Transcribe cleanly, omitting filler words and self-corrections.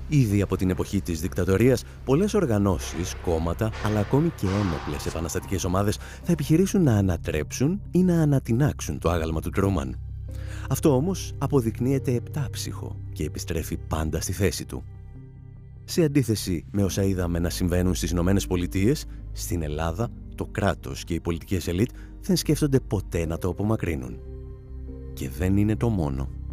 Ήδη από την εποχή της δικτατορίας, πολλές οργανώσεις, κόμματα, αλλά ακόμη και ένοπλες επαναστατικές ομάδες θα επιχειρήσουν να ανατρέψουν ή να ανατινάξουν το άγαλμα του Τρούμαν. Αυτό όμως αποδεικνύεται επτάψυχο και επιστρέφει πάντα στη θέση του. Σε αντίθεση με όσα είδαμε να συμβαίνουν στις Ηνωμένες Πολιτείες, στην Ελλάδα, το κράτος και οι πολιτικές ελίτ δεν σκέφτονται ποτέ να το απομακρύνουν. Και δεν είναι το μόνο.